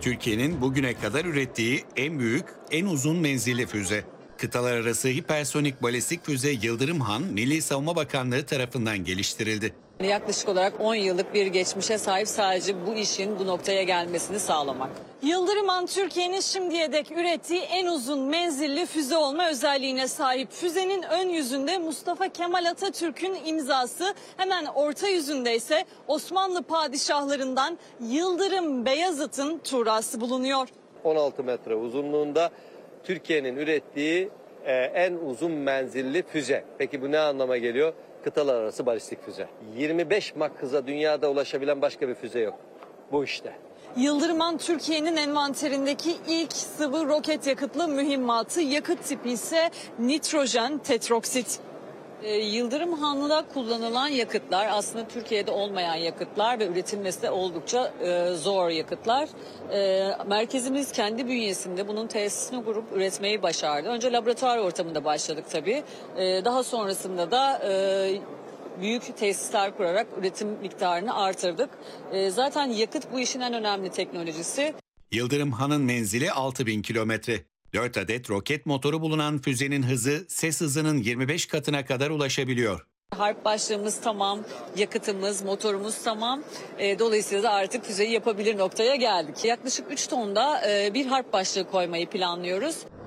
Türkiye'nin bugüne kadar ürettiği en büyük, en uzun menzilli füze. Kıtalar arası hipersonik balistik füze Yıldırım Han, Milli Savunma Bakanlığı tarafından geliştirildi. Yaklaşık olarak 10 yıllık bir geçmişe sahip, sadece bu işin bu noktaya gelmesini sağlamak. Yıldırım Han, Türkiye'nin şimdiye dek ürettiği en uzun menzilli füze olma özelliğine sahip. Füzenin ön yüzünde Mustafa Kemal Atatürk'ün imzası, hemen orta yüzünde ise Osmanlı padişahlarından Yıldırım Beyazıt'ın tuğrası bulunuyor. 16 metre uzunluğunda Türkiye'nin ürettiği en uzun menzilli füze. Peki bu ne anlama geliyor? Kıtalar arası balistik füze. 25 Mach hıza dünyada ulaşabilen başka bir füze yok bu işte. Yıldırım Han, Türkiye'nin envanterindeki ilk sıvı roket yakıtlı mühimmatı. Yakıt tipi ise nitrojen tetroksit. Yıldırım Han'da kullanılan yakıtlar aslında Türkiye'de olmayan yakıtlar ve üretilmesi de oldukça zor yakıtlar. Merkezimiz kendi bünyesinde bunun tesisini kurup üretmeyi başardı. Önce laboratuvar ortamında başladık tabii. Daha sonrasında da büyük tesisler kurarak üretim miktarını artırdık. Zaten yakıt bu işin en önemli teknolojisi. Yıldırım Han'ın menzili 6000 kilometre. 4 adet roket motoru bulunan füzenin hızı ses hızının 25 katına kadar ulaşabiliyor. Harp başlığımız tamam, yakıtımız, motorumuz tamam. Dolayısıyla da artık füzeyi yapabilir noktaya geldik. Yaklaşık 3 tonda bir harp başlığı koymayı planlıyoruz.